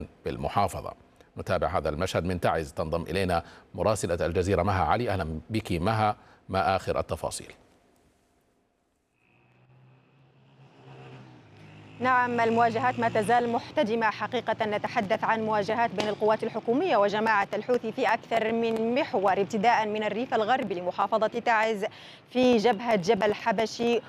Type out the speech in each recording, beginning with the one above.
بالمحافظة. نتابع هذا المشهد من تعز. تنضم إلينا مراسلة الجزيرة مها علي. أهلا بك مها، ما آخر التفاصيل؟ نعم، المواجهات ما تزال محتدمة حقيقة. نتحدث عن مواجهات بين القوات الحكومية وجماعة الحوثي في أكثر من محور، ابتداء من الريف الغربي لمحافظة تعز في جبهة جبل حبشي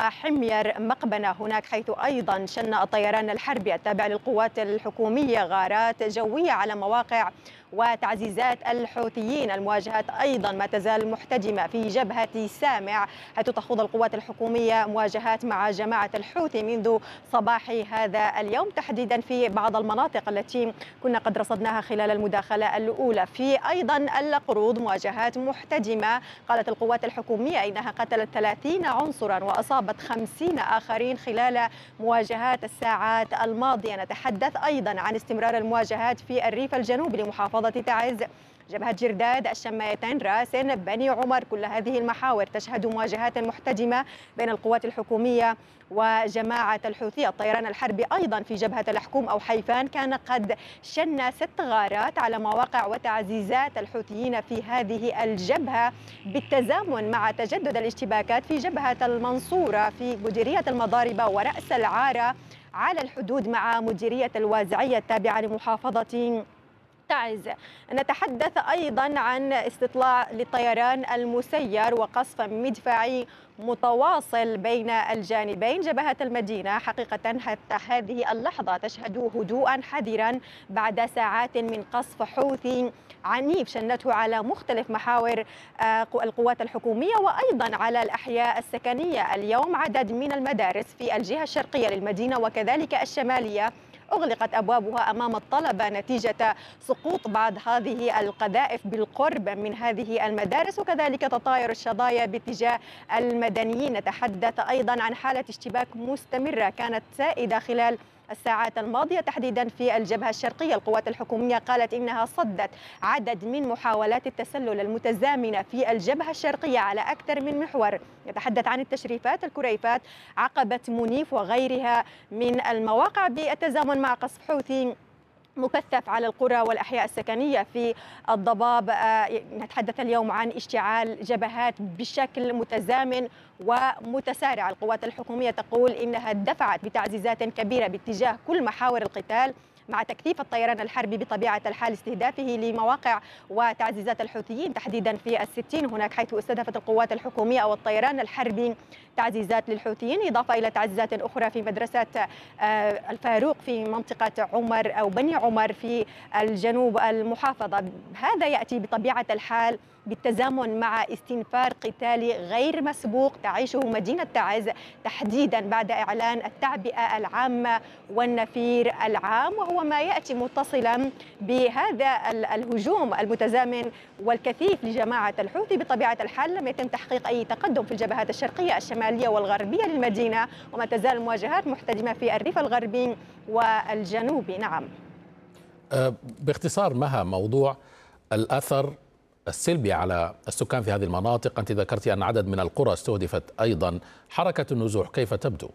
وحمير مقبنة هناك، حيث أيضا شن الطيران الحربي التابع للقوات الحكومية غارات جوية على مواقع وتعزيزات الحوثيين. المواجهات أيضا ما تزال محتدمة في جبهة سامع، حيث تخوض القوات الحكومية مواجهات مع جماعة الحوثي منذ صباح هذا اليوم، تحديدا في بعض المناطق التي كنا قد رصدناها خلال المداخلة الأولى. في أيضا القروض مواجهات محتدمة، قالت القوات الحكومية إنها قتلت 30 عنصرا وأصابت 50 آخرين خلال مواجهات الساعات الماضية. نتحدث أيضا عن استمرار المواجهات في الريف الجنوبي لمحافظة تعز، جبهة جرداد، الشمايتين، راسن، بني عمر. كل هذه المحاور تشهد مواجهات محتدمة بين القوات الحكومية وجماعة الحوثي. الطيران الحربي أيضا في جبهة الحكوم أو حيفان كان قد شن 6 غارات على مواقع وتعزيزات الحوثيين في هذه الجبهة، بالتزامن مع تجدد الاشتباكات في جبهة المنصورة في مديرية المضاربة ورأس العارة على الحدود مع مديرية الوازعية التابعة لمحافظة تعز. نتحدث أيضا عن استطلاع للطيران المسير وقصف مدفعي متواصل بين الجانبين. جبهة المدينة حقيقة حتى هذه اللحظة تشهد هدوءا حذرا بعد ساعات من قصف حوثي عنيف شنته على مختلف محاور القوات الحكومية وأيضا على الأحياء السكنية. اليوم عدد من المدارس في الجهة الشرقية للمدينة وكذلك الشمالية أغلقت أبوابها أمام الطلبة نتيجة سقوط بعض هذه القذائف بالقرب من هذه المدارس، وكذلك تطاير الشظايا باتجاه المدنيين. نتحدث أيضا عن حالة اشتباك مستمرة كانت سائدة خلال الساعات الماضية تحديدا في الجبهة الشرقية. القوات الحكومية قالت إنها صدت عدد من محاولات التسلل المتزامنة في الجبهة الشرقية على أكثر من محور. نتحدث عن التشريفات، الكريفات، عقبة منيف وغيرها من المواقع، بالتزامن مع قصف حوثي مكثف على القرى والأحياء السكنية في الضباب. نتحدث اليوم عن اشتعال جبهات بشكل متزامن ومتسارع. القوات الحكومية تقول إنها دفعت بتعزيزات كبيرة باتجاه كل محاور القتال، مع تكثيف الطيران الحربي بطبيعة الحال استهدافه لمواقع وتعزيزات الحوثيين تحديدا في الستين هناك، حيث استهدفت القوات الحكومية أو الطيران الحربي تعزيزات للحوثيين، إضافة إلى تعزيزات أخرى في مدرسة الفاروق في منطقة عمر أو بني عمر في الجنوب المحافظة. هذا يأتي بطبيعة الحال بالتزامن مع استنفار قتالي غير مسبوق تعيشه مدينة تعز تحديدا بعد إعلان التعبئة العامة والنفير العام، وهو ما يأتي متصلا بهذا الهجوم المتزامن والكثيف لجماعة الحوثي. بطبيعة الحال لم يتم تحقيق أي تقدم في الجبهات الشرقية الشمالية والغربية للمدينة، وما تزال المواجهات محتدمة في الريف الغربي والجنوبي. نعم. باختصار مها، موضوع الأثر السلبي على السكان في هذه المناطق، أنت ذكرت أن عدد من القرى استهدفت أيضا، حركة النزوح كيف تبدو؟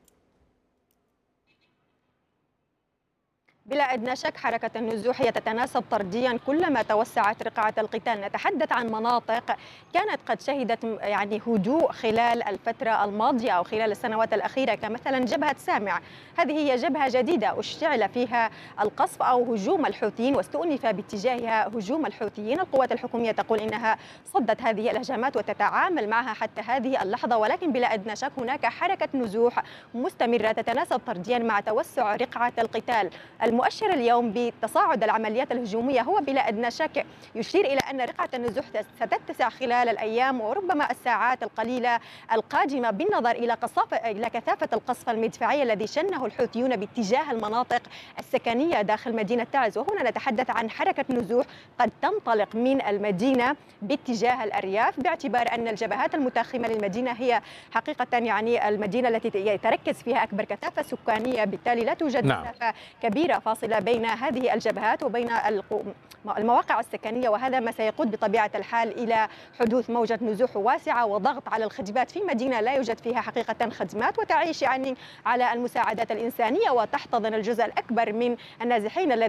بلا أدنى شك حركة النزوح هي تتناسب طرديا كلما توسعت رقعة القتال. نتحدث عن مناطق كانت قد شهدت هدوء خلال الفترة الماضية أو خلال السنوات الأخيرة، كمثلا جبهة سامع. هذه هي جبهة جديدة اشتعل فيها القصف أو هجوم الحوثيين واستؤنف باتجاهها هجوم الحوثيين. القوات الحكومية تقول إنها صدت هذه الهجمات وتتعامل معها حتى هذه اللحظة، ولكن بلا أدنى شك هناك حركة نزوح مستمرة تتناسب طرديا مع توسع رقعة القتال. المؤشر اليوم بتصاعد العمليات الهجومية هو بلا أدنى شك يشير إلى أن رقعة النزوح ستتسع خلال الأيام وربما الساعات القليلة القادمة، بالنظر إلى كثافة القصف المدفعي الذي شنه الحوثيون باتجاه المناطق السكنية داخل مدينة تعز. وهنا نتحدث عن حركة نزوح قد تنطلق من المدينة باتجاه الأرياف، باعتبار أن الجبهات المتاخمة للمدينة هي حقيقة المدينة التي يتركز فيها أكبر كثافة سكانية، بالتالي لا توجد مسافة كبيرة فاصلة بين هذه الجبهات وبين المواقع السكنية، وهذا ما سيقود بطبيعة الحال إلى حدوث موجة نزوح واسعة وضغط على الخدمات في مدينة لا يوجد فيها حقيقة خدمات، وتعيش يعني على المساعدات الإنسانية، وتحتضن الجزء الأكبر من النازحين